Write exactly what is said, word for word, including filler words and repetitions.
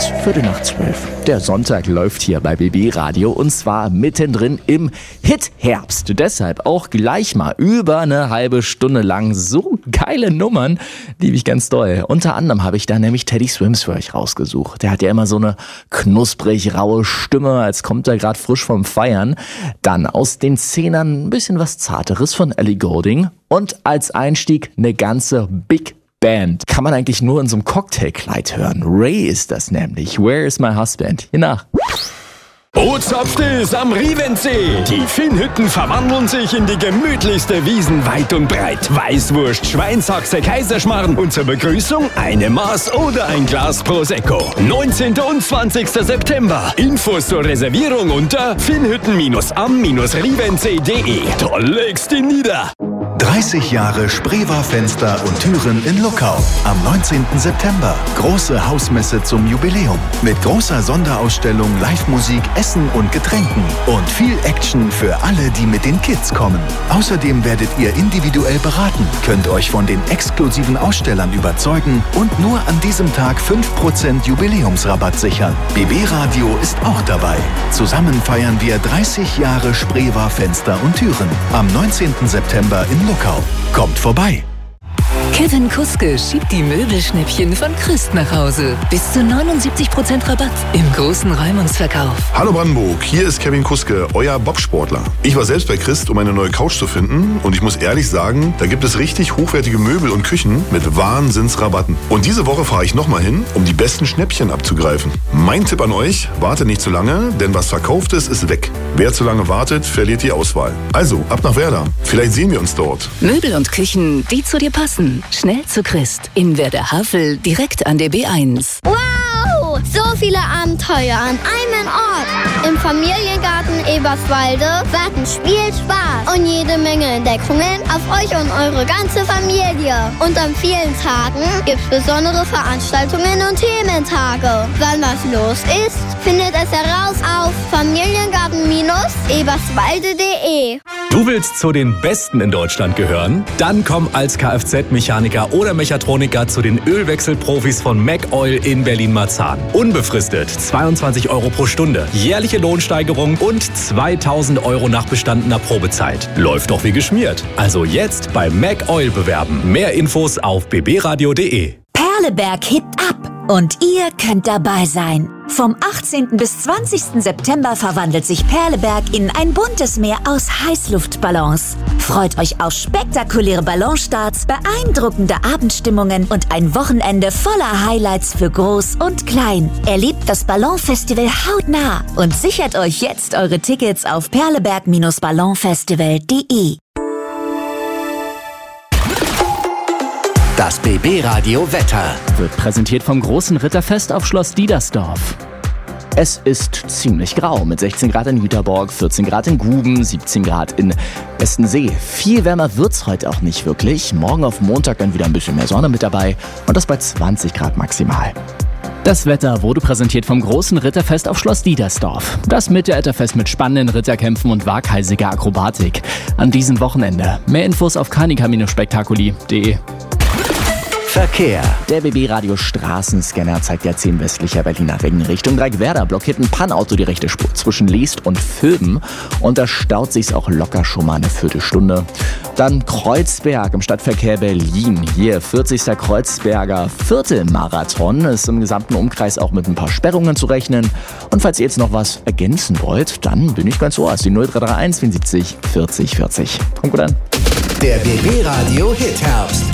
ist Viertel nach zwölf. Der Sonntag läuft hier bei B B Radio und zwar mittendrin im Hit-Herbst. Deshalb auch gleich mal über eine halbe Stunde lang so geile Nummern, liebe ich ganz doll. Unter anderem habe ich da nämlich Teddy Swims für euch rausgesucht. Der hat ja immer so eine knusprig raue Stimme, als kommt er gerade frisch vom Feiern. Dann aus den Zehnern ein bisschen was Zarteres von Ellie Goulding und als Einstieg eine ganze Big Band. Kann man eigentlich nur in so einem Cocktailkleid hören. Ray ist das nämlich. Where is my husband? Hier nach. Ozapft ist am Rievensee. Die Finnhütten verwandeln sich in die gemütlichste Wiesen weit und breit. Weißwurst, Schweinshaxe, Kaiserschmarrn und zur Begrüßung eine Maß oder ein Glas Prosecco. neunzehnten und zwanzigsten September. Infos zur Reservierung unter finnhütten am rievensee punkt de. Da legst du nieder. dreißig Jahre Spreewar Fenster und Türen in Luckau. Am neunzehnten September. Große Hausmesse zum Jubiläum. Mit großer Sonderausstellung, Live-Musik, Essen und Getränken. Und viel Action für alle, die mit den Kids kommen. Außerdem werdet ihr individuell beraten, könnt euch von den exklusiven Ausstellern überzeugen und nur an diesem Tag fünf Prozent Jubiläumsrabatt sichern. B B Radio ist auch dabei. Zusammen feiern wir dreißig Jahre Spreewar Fenster und Türen. Am neunzehnten September in Luckau. Kommt vorbei! Kevin Kuske schiebt die Möbelschnäppchen von Christ nach Hause. Bis zu neunundsiebzig Prozent Rabatt im großen Räumungsverkauf. Hallo Brandenburg, hier ist Kevin Kuske, euer Bobsportler. Ich war selbst bei Christ, um eine neue Couch zu finden und ich muss ehrlich sagen, da gibt es richtig hochwertige Möbel und Küchen mit Wahnsinnsrabatten. Und diese Woche fahre ich nochmal hin, um die besten Schnäppchen abzugreifen. Mein Tipp an euch, wartet nicht zu lange, denn was verkauft ist, ist weg. Wer zu lange wartet, verliert die Auswahl. Also, ab nach Werder. Vielleicht sehen wir uns dort. Möbel und Küchen, die zu dir passen. Schnell zu Christ. In Werder-Havel, direkt an der B eins. Wow! So viele Abenteuer an einem Ort. Im Familiengarten Eberswalde warten Spiel, Spaß und jede Menge Entdeckungen auf euch und eure ganze Familie. Und an vielen Tagen gibt's besondere Veranstaltungen und Thementage. Wann was los ist, findet es heraus auf familiengarten eberswalde punkt de. Du willst zu den Besten in Deutschland gehören? Dann komm als Kfz-Mechaniker oder Mechatroniker zu den Ölwechselprofis von MacOil in Berlin-Marzahn. Unbefristet zweiundzwanzig Euro pro Stunde, jährliche Lohnsteigerung und zweitausend Euro nach bestandener Probezeit. Läuft doch wie geschmiert. Also jetzt bei MacOil bewerben. Mehr Infos auf b b radio punkt de. Perleberg hebt ab und ihr könnt dabei sein. Vom achtzehnten bis zwanzigsten September verwandelt sich Perleberg in ein buntes Meer aus Heißluftballons. Freut euch auf spektakuläre Ballonstarts, beeindruckende Abendstimmungen und ein Wochenende voller Highlights für Groß und Klein. Erlebt das Ballonfestival hautnah und sichert euch jetzt eure Tickets auf perleberg ballonfestival punkt de. Das B B Radio Wetter wird präsentiert vom großen Ritterfest auf Schloss Diedersdorf. Es ist ziemlich grau mit sechzehn Grad in Jüterborg, vierzehn Grad in Guben, siebzehn Grad in Westensee. Viel wärmer wird's heute auch nicht wirklich. Morgen auf Montag dann wieder ein bisschen mehr Sonne mit dabei und das bei zwanzig Grad maximal. Das Wetter wurde präsentiert vom großen Ritterfest auf Schloss Diedersdorf. Das Mittelalterfest mit spannenden Ritterkämpfen und waghalsiger Akrobatik. An diesem Wochenende. Mehr Infos auf canica spektakuli punkt de. Verkehr. Der B B Radio Straßenscanner zeigt ja zehn westlicher Berliner Ring Richtung Dreieckwerder. Blockiert ein Pannauto die rechte Spur zwischen Leest und Vülben. Und da staut sich's auch locker schon mal eine Viertelstunde. Dann Kreuzberg im Stadtverkehr Berlin. Hier vierzigster Kreuzberger Viertelmarathon. Ist im gesamten Umkreis auch mit ein paar Sperrungen zu rechnen. Und falls ihr jetzt noch was ergänzen wollt, dann bin ich ganz ohr. Die null drei drei eins vierundsiebzig vierzig vierzig. Kommt gut an. Der B B Radio Hit Herbst.